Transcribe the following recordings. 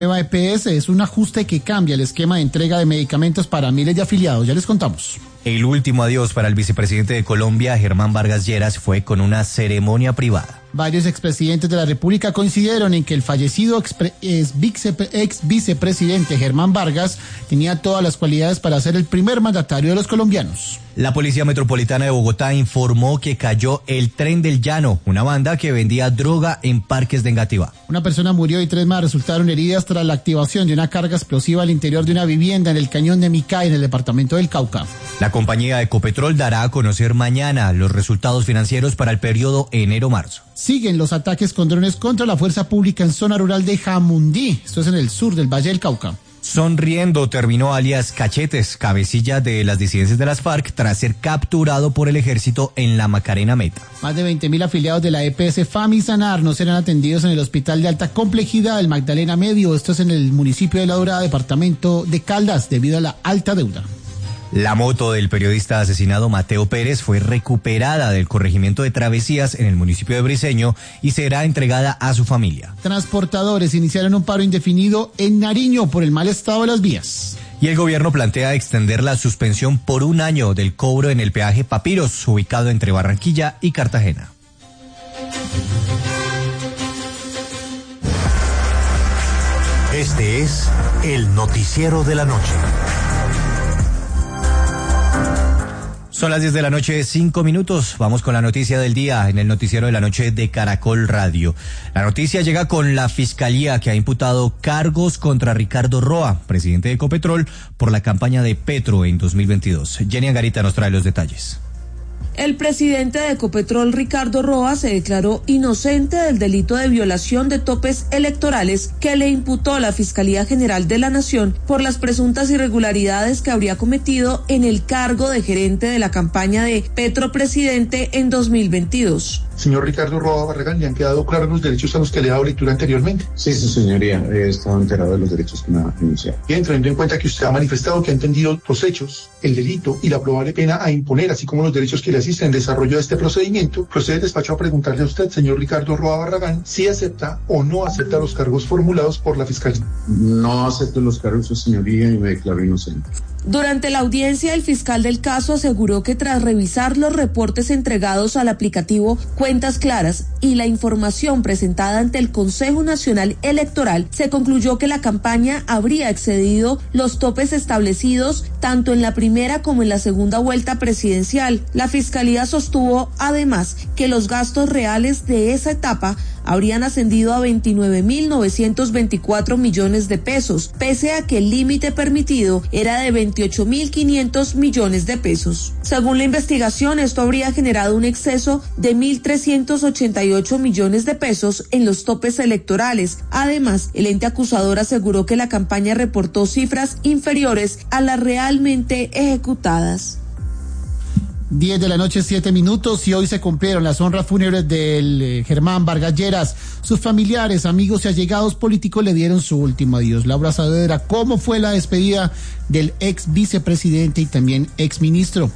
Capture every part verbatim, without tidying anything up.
Nueva E P S es un ajuste que cambia el esquema de entrega de medicamentos para miles de afiliados. Ya les contamos. El último adiós para el vicepresidente de Colombia, Germán Vargas Lleras, fue con una ceremonia privada. Varios expresidentes de la República coincidieron en que el fallecido expre, ex, vice, ex vicepresidente Germán Vargas tenía todas las cualidades para ser el primer mandatario de los colombianos. La Policía Metropolitana de Bogotá informó que cayó el Tren del Llano, una banda que vendía droga en Parques de Engativá. Una persona murió y tres más resultaron heridas tras la activación de una carga explosiva al interior de una vivienda en el cañón de Micay, en el departamento del Cauca. La compañía Ecopetrol dará a conocer mañana los resultados financieros para el periodo enero-marzo. Siguen los ataques con drones contra la fuerza pública en zona rural de Jamundí, esto es en el sur del Valle del Cauca. Sonriendo terminó alias Cachetes, cabecilla de las disidencias de las FARC, tras ser capturado por el ejército en la Macarena Meta. Más de veinte mil afiliados de la E P S FAMI Sanar no serán atendidos en el hospital de alta complejidad del Magdalena Medio, esto es en el municipio de La Dorada, departamento de Caldas, debido a la alta deuda. La moto del periodista asesinado Mateo Pérez fue recuperada del corregimiento de Travesías en el municipio de Briceño y será entregada a su familia. Transportadores iniciaron un paro indefinido en Nariño por el mal estado de las vías. Y el gobierno plantea extender la suspensión por un año del cobro en el peaje Papiros, ubicado entre Barranquilla y Cartagena. Este es el noticiero de la noche. Son las diez de la noche, cinco minutos. Vamos con la noticia del día en el noticiero de la noche de Caracol Radio. La noticia llega con la Fiscalía, que ha imputado cargos contra Ricardo Roa, presidente de Ecopetrol, por la campaña de Petro en dos mil veintidós. Jenny Angarita nos trae los detalles. El presidente de Ecopetrol, Ricardo Roa, se declaró inocente del delito de violación de topes electorales que le imputó la Fiscalía General de la Nación por las presuntas irregularidades que habría cometido en el cargo de gerente de la campaña de Petro Presidente en dos mil veintidós. Señor Ricardo Roa Barragán, ¿le han quedado claros los derechos a los que le he dado lectura anteriormente? Sí, sí, señoría, he estado enterado de los derechos que me ha enunciado. Bien, teniendo en cuenta que usted ha manifestado que ha entendido los hechos, el delito y la probable pena a imponer, así como los derechos que le asisten en desarrollo de este procedimiento, procede el despacho a preguntarle a usted, señor Ricardo Roa Barragán, si acepta o no acepta los cargos formulados por la Fiscalía. No acepto los cargos, señoría, y me declaro inocente. Durante la audiencia, el fiscal del caso aseguró que tras revisar los reportes entregados al aplicativo Cuentas Claras y la información presentada ante el Consejo Nacional Electoral, se concluyó que la campaña habría excedido los topes establecidos tanto en la primera como en la segunda vuelta presidencial. La Fiscalía sostuvo además que los gastos reales de esa etapa habrían ascendido a veintinueve mil novecientos veinticuatro millones de pesos, pese a que el límite permitido era de veintiocho mil quinientos millones de pesos. Según la investigación, esto habría generado un exceso de mil trescientos ochenta y ocho millones de pesos en los topes electorales. Además, el ente acusador aseguró que la campaña reportó cifras inferiores a las realmente ejecutadas. diez de la noche, siete minutos, y hoy se cumplieron las honras fúnebres del eh, Germán Vargas Lleras. Sus familiares, amigos y allegados políticos le dieron su último adiós. Laura Saavedra, ¿cómo fue la despedida del ex vicepresidente y también ex ministro?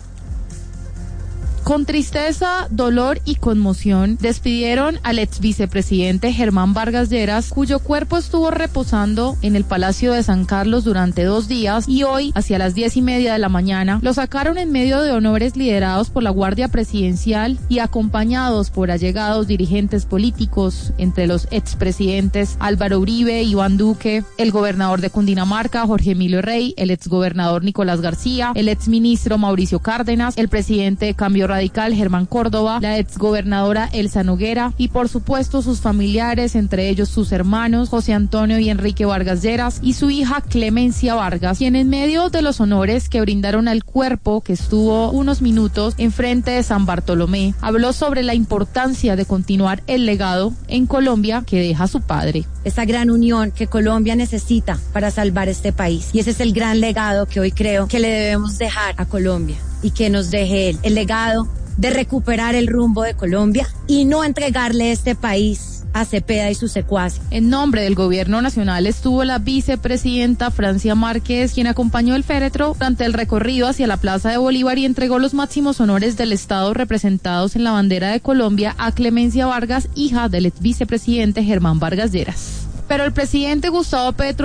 Con tristeza, dolor y conmoción, despidieron al ex vicepresidente Germán Vargas Lleras, cuyo cuerpo estuvo reposando en el Palacio de San Carlos durante dos días, y hoy, hacia las diez y media de la mañana, lo sacaron en medio de honores liderados por la Guardia Presidencial y acompañados por allegados dirigentes políticos, entre los expresidentes Álvaro Uribe, Iván Duque, el gobernador de Cundinamarca, Jorge Emilio Rey, el exgobernador Nicolás García, el exministro Mauricio Cárdenas, el presidente de Cambio Radical Germán Córdoba, la exgobernadora Elsa Noguera y por supuesto sus familiares, entre ellos sus hermanos José Antonio y Enrique Vargas Lleras y su hija Clemencia Vargas, quien en medio de los honores que brindaron al cuerpo, que estuvo unos minutos enfrente de San Bartolomé, habló sobre la importancia de continuar el legado en Colombia que deja su padre. Esa gran unión que Colombia necesita para salvar este país, y ese es el gran legado que hoy creo que le debemos dejar a Colombia y que nos deje él, el legado de recuperar el rumbo de Colombia y no entregarle este país a Cepeda y sus secuaces. En nombre del gobierno nacional estuvo la vicepresidenta Francia Márquez, quien acompañó el féretro durante el recorrido hacia la Plaza de Bolívar y entregó los máximos honores del Estado representados en la bandera de Colombia a Clemencia Vargas, hija del ex vicepresidente Germán Vargas Lleras. Pero el presidente Gustavo Petro